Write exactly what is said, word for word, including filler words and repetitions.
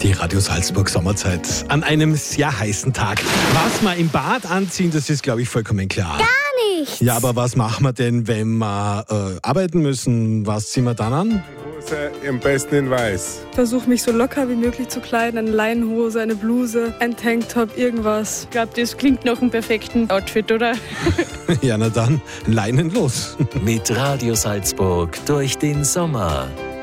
Die Radio Salzburg Sommerzeit an einem sehr heißen Tag. Was wir im Bad anziehen, das ist, glaube ich, vollkommen klar. Gar nichts. Ja, aber was machen wir denn, wenn wir äh, arbeiten müssen? Was ziehen wir dann an? Hose am besten in weiß. Versuche mich so locker wie möglich zu kleiden. Eine Leinenhose, eine Bluse, ein Tanktop, irgendwas. Ich glaube, das klingt nach einem perfekten Outfit, oder? Ja, na dann, Leinen los. Mit Radio Salzburg durch den Sommer.